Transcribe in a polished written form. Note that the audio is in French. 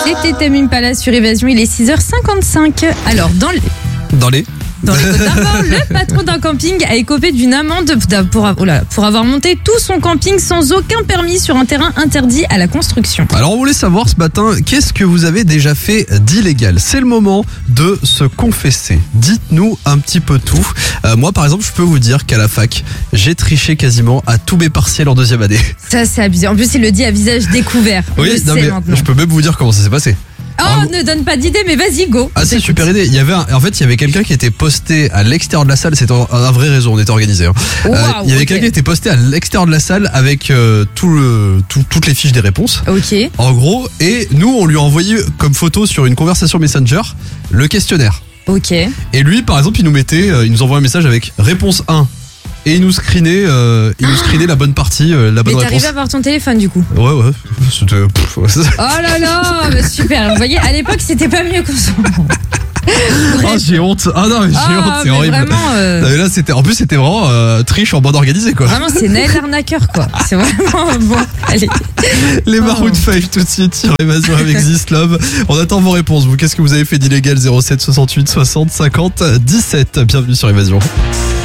C'était Tame Impala sur Évasion, il est 6h55. Alors, dans les Côtes d'Armor, le patron d'un camping a écopé d'une amende pour avoir monté tout son camping sans aucun permis sur un terrain interdit à la construction. Alors on voulait savoir ce matin, qu'est-ce que vous avez déjà fait d'illégal ? C'est le moment de se confesser. Dites-nous un petit peu tout. Moi par exemple, je peux vous dire qu'à la fac, j'ai triché quasiment à tous mes partiels en 2e année. Ça c'est abusé. En plus il le dit à visage découvert. Oui, non, mais maintenant. je peux même vous dire comment ça s'est passé. Oh, ne donne pas d'idée, mais vas-y, go. Ah, c'est super idée. Il y avait quelqu'un qui était posté à l'extérieur de la salle. C'était un vrai réseau, on était organisé. Wow, il y avait quelqu'un qui était posté à l'extérieur de la salle avec toutes les fiches des réponses. Ok. En gros, et nous, on lui a envoyé comme photo sur une conversation Messenger le questionnaire. Ok. Et lui, par exemple, il nous envoie un message avec réponse 1. Et il nous screenait la bonne partie, la bonne Mais réponse. t'arrives à voir ton téléphone du coup. Ouais. C'était. Oh là là, bah, super. Vous voyez, à l'époque, c'était pas mieux qu'en ce moment. Oh, j'ai honte. Ah non, mais j'ai honte, c'est mais horrible. Vraiment, Non, mais là, c'était vraiment triche en bande organisée, quoi. vraiment, c'est Naël l'arnaqueur, quoi. C'est vraiment bon. Allez. Les Maroon 5 tout de suite sur Évasion avec This Love. On attend vos réponses. Vous, qu'est-ce que vous avez fait d'illégal ? 07 68 60 50 17. Bienvenue sur Évasion.